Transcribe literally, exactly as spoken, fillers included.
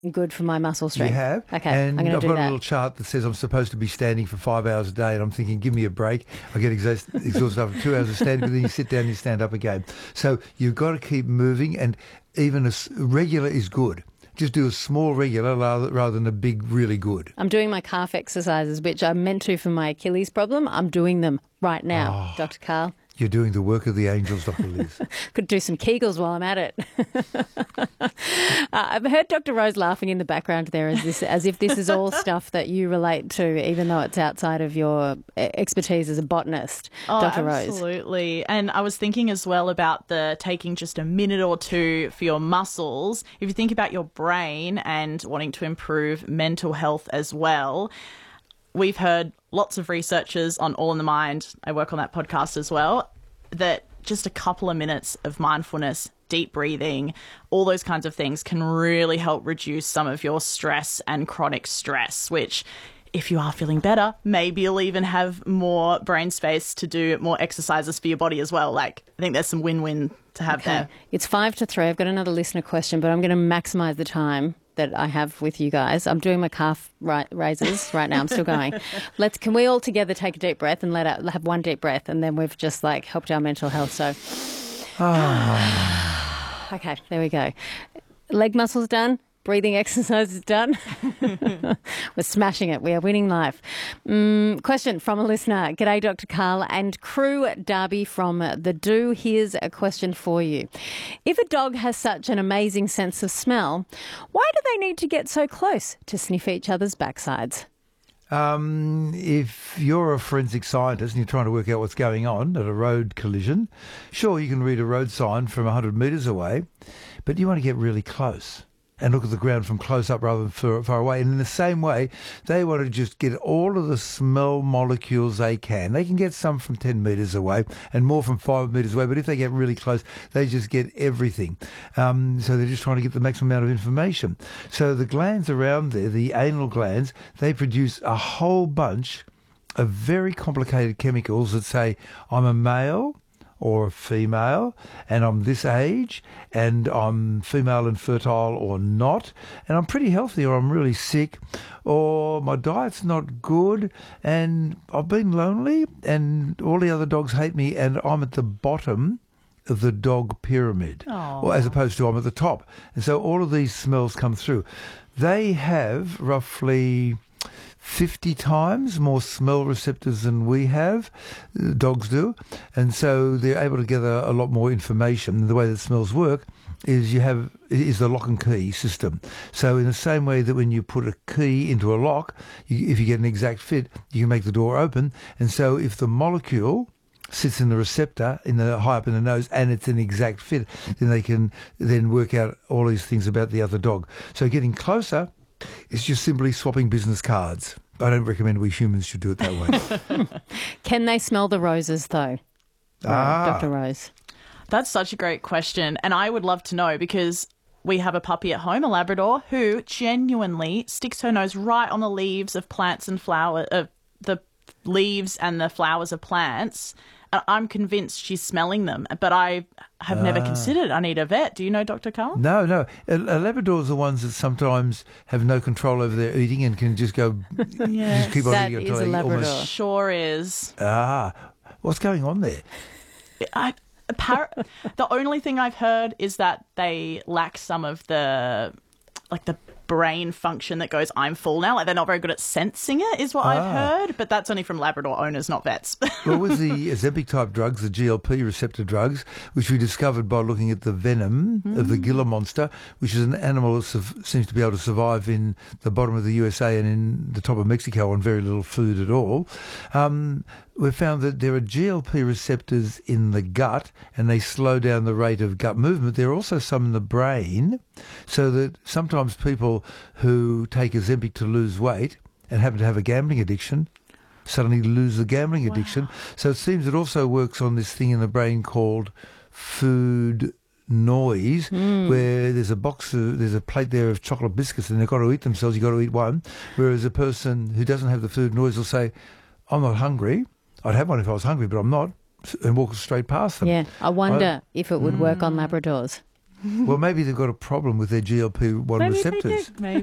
good for my muscle strength. You have. Okay, and I'm going to I've do got that. a little chart that says I'm supposed to be standing for five hours a day, and I'm thinking, give me a break. I get exhaust- exhausted after two hours of standing, but then you sit down and you stand up again. So you've got to keep moving, and even a s- regular is good. Just do a small regular rather, rather than a big really good. I'm doing my calf exercises, which I'm meant to for my Achilles problem. I'm doing them right now, Oh. Doctor Carl. You're doing the work of the angels, Doctor Liz. Could do some Kegels while I'm at it. uh, I've heard Doctor Rose laughing in the background there as, this, as if this is all stuff that you relate to, even though it's outside of your expertise as a botanist, Oh, Doctor Rose. absolutely. And I was thinking as well about the taking just a minute or two for your muscles. If you think about your brain and wanting to improve mental health as well, we've heard lots of researchers on All in the Mind, I work on that podcast as well, that just a couple of minutes of mindfulness, deep breathing, all those kinds of things can really help reduce some of your stress and chronic stress, which if you are feeling better, maybe you'll even have more brain space to do more exercises for your body as well. Like, I think there's some win-win to have Okay. there. It's five to three. I've got another listener question, but I'm going to maximise the time that I have with you guys. I'm doing my calf ri- raises right now. I'm still going. Let's. Can we all together take a deep breath and let out, have one deep breath, and then we've just like helped our mental health. So, okay, there we go. Leg muscles done. Breathing exercise is done. We're smashing it. We are winning life. Mm, question from a listener. G'day, Doctor Carl and crew. Darby from The Do. Here's a question for you. If a dog has such an amazing sense of smell, why do they need to get so close to sniff each other's backsides? Um, if you're a forensic scientist and you're trying to work out what's going on at a road collision, sure, you can read a road sign from one hundred metres away, but you want to get really close and look at the ground from close up rather than far, far away. And in the same way, they want to just get all of the smell molecules they can. They can get some from ten metres away and more from five metres away, but if they get really close, they just get everything. Um, so they're just trying to get the maximum amount of information. So the glands around there, the anal glands, they produce a whole bunch of very complicated chemicals that say, I'm a male or a female, and I'm this age, and I'm female and fertile or not, and I'm pretty healthy or I'm really sick, or my diet's not good, and I've been lonely, and all the other dogs hate me, and I'm at the bottom of the dog pyramid, Aww. or as opposed to I'm at the top. And so all of these smells come through. They have roughly fifty times more smell receptors than we have, dogs do, and so they're able to gather a lot more information. The way that smells work is you have is the lock and key system. So in the same way that when you put a key into a lock, you, if you get an exact fit, you can make the door open. And so if the molecule sits in the receptor in the high up in the nose and it's an exact fit, then they can then work out all these things about the other dog. So getting closer, it's just simply swapping business cards. I don't recommend we humans should do it that way. Can they smell the roses, though? Ah. Doctor Rose. That's such a great question. And I would love to know because we have a puppy at home, a Labrador, who genuinely sticks her nose right on the leaves of plants and flower, uh, the leaves and the flowers of plants. And I'm convinced she's smelling them, but I have never considered I need a vet. Do you know, Doctor Carl? No, no. A, a Labradors are ones that sometimes have no control over their eating and can just go, Yes, just keep on that eating is until a they Labrador. almost... Sure is. Ah, what's going on there? I, appar- the only thing I've heard is that they lack some of the, like the brain function that goes, I'm full now. Like they're not very good at sensing it, is what I've Ah. heard. But that's only from Labrador owners, not vets. Well, with the Ozempic type drugs, the G L P receptor drugs, which we discovered by looking at the venom mm. of the Gila monster, which is an animal that su- seems to be able to survive in the bottom of the U S A and in the top of Mexico on very little food at all, um, we found that there are G L P receptors in the gut and they slow down the rate of gut movement. There are also some in the brain, so that sometimes people who take Ozempic to lose weight and happen to have a gambling addiction suddenly lose the gambling Wow. addiction. So it seems it also works on this thing in the brain called food noise, mm. where there's a box of, there's a plate there of chocolate biscuits and they've got to eat themselves, you've got to eat one, whereas a person who doesn't have the food noise will say, I'm not hungry, I'd have one if I was hungry, but I'm not, and walk straight past them. Yeah, I wonder I, if it would mm. work on Labradors. Well, maybe they've got a problem with their G L P one Maybe they receptors. do. Maybe.